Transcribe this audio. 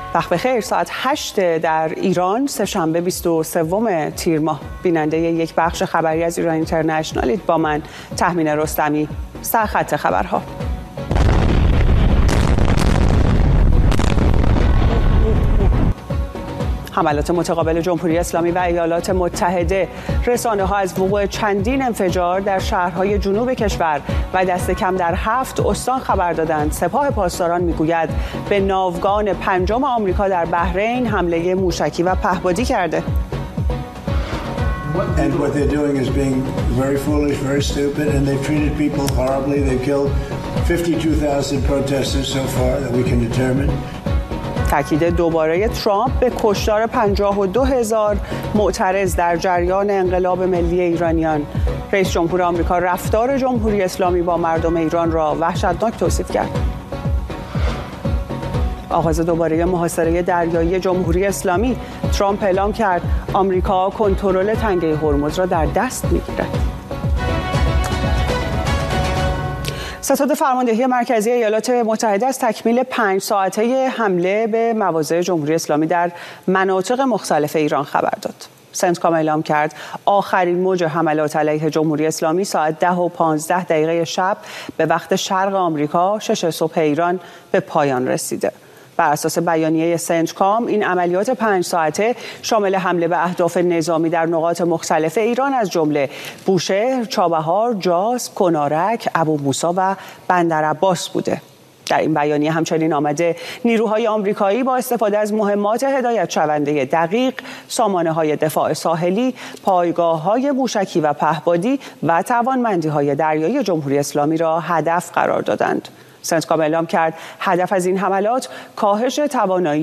وقت بخیر. ساعت 8 در ایران، سه‌شنبه 23 تیر ماه. بیننده یک بخش خبری از ایران اینترنشنالید با من تهمینه رستمی. سرخط خبرها. حملات متقابل جمهوری اسلامی و ایالات متحده. رسانه‌ها از وقوع چندین انفجار در شهرهای جنوب کشور و دست کم در 7 استان خبر دادند. سپاه پاسداران میگوید به ناوگان پنجم آمریکا در بحرین حمله موشکی و پهپادی کرده. And what they're doing is being very foolish, very stupid, and they've treated people horribly. They've killed 52,000 protesters so far that we can determine. تاکید دوباره ترامپ به کشتار 52,000 معترض در جریان انقلاب ملی ایرانیان. رئیس جمهور آمریکا رفتار جمهوری اسلامی با مردم ایران را وحشتناک توصیف کرد. آغاز دوباره محاصره دریایی جمهوری اسلامی. ترامپ اعلام کرد آمریکا کنترل تنگه هرمز را در دست می‌گیرد. ستاد فرماندهی مرکزی ایالات متحده از تکمیل 5 ساعته حمله به مواضع جمهوری اسلامی در مناطق مختلف ایران خبر داد. سنتکام اعلام کرد آخرین موج حملات علیه جمهوری اسلامی ساعت 10:15 شب به وقت شرق آمریکا 6 صبح ایران به پایان رسیده. بر اساس بیانیه سنتکام این عملیات 5 ساعته شامل حمله به اهداف نظامی در نقاط مختلف ایران از جمله بوشهر، چابهار، جاز، کنارک، ابوموسی و بندرعباس بوده. در این بیانیه همچنین آمده نیروهای آمریکایی با استفاده از مهمات هدایت شونده دقیق، سامانه‌های دفاع ساحلی، پایگاه‌های موشکی و پهپادی و توانمندی‌های دریایی جمهوری اسلامی را هدف قرار دادند. سنتکام اعلام کرد هدف از این حملات کاهش توانایی